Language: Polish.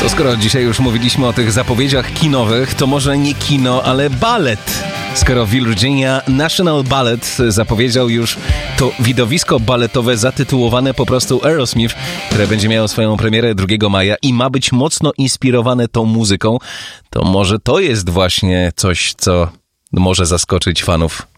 To skoro dzisiaj już mówiliśmy o tych zapowiedziach kinowych, to może nie kino, ale balet. Skoro Virginia National Ballet zapowiedział już to widowisko baletowe zatytułowane po prostu Aerosmith, które będzie miało swoją premierę 2 maja i ma być mocno inspirowane tą muzyką, to może to jest właśnie coś, co może zaskoczyć fanów